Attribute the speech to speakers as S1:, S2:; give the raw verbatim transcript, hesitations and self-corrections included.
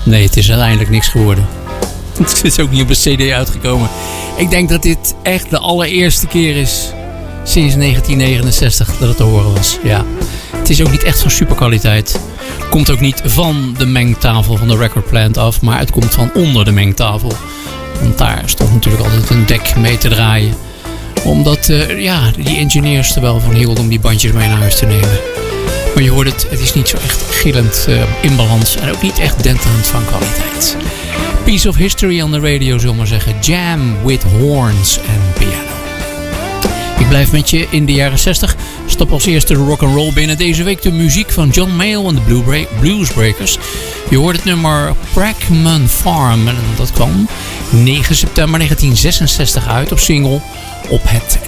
S1: Nee, het is uiteindelijk niks geworden. Het is ook niet op een cd uitgekomen. Ik denk dat dit echt de allereerste keer is sinds negentien negenenzestig dat het te horen was. Ja. Het is ook niet echt van superkwaliteit. Komt ook niet van de mengtafel van de Record Plant af, maar het komt van onder de mengtafel. Want daar stond natuurlijk altijd een dek mee te draaien. Omdat uh, ja, die engineers er wel van hielden om die bandjes mee naar huis te nemen. Maar je hoort het, het is niet zo echt gillend uh, in balans. En ook niet echt denterend van kwaliteit. Piece of history on the radio, zullen we maar zeggen. Jam with horns en piano. Ik blijf met je in de jaren zestig. Stap als eerste de rock'n'roll binnen. Deze week de muziek van John Mayall en de Bluesbreakers. Je hoort het nummer Brackman Farm. En dat kwam negen september negentien zesenzestig uit op single op het